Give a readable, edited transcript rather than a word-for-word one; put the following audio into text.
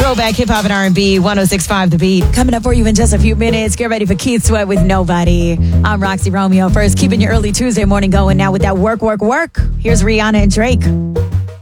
Throwback hip hop and R&B, 106.5 The Beat. Coming up for you in just a few minutes. Get ready for Keith Sweat with Nobody. I'm Roxy Romeo. First, keeping your early Tuesday morning going now with that work. Here's Rihanna and Drake.